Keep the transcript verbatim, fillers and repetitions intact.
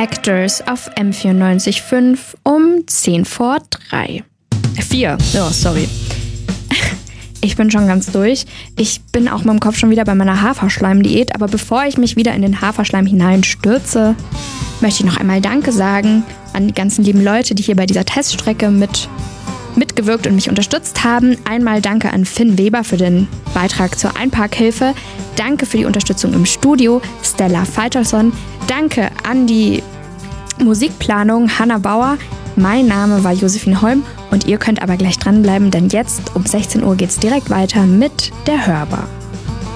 Actors auf M vierundneunzig Komma fünf um zehn vor drei. vier, oh, sorry. Ich bin schon ganz durch. Ich bin auch mit dem Kopf schon wieder bei meiner Haferschleim-Diät, aber bevor ich mich wieder in den Haferschleim hineinstürze, möchte ich noch einmal Danke sagen an die ganzen lieben Leute, die hier bei dieser Teststrecke mit, mitgewirkt und mich unterstützt haben. Einmal Danke an Finn Weber für den Beitrag zur Einparkhilfe. Danke für die Unterstützung im Studio, Stella Falterson. Danke an die Musikplanung, Hanna Bauer. Mein Name war Josephine Holm und ihr könnt aber gleich dranbleiben, denn jetzt um sechzehn Uhr geht's direkt weiter mit der Hörbar.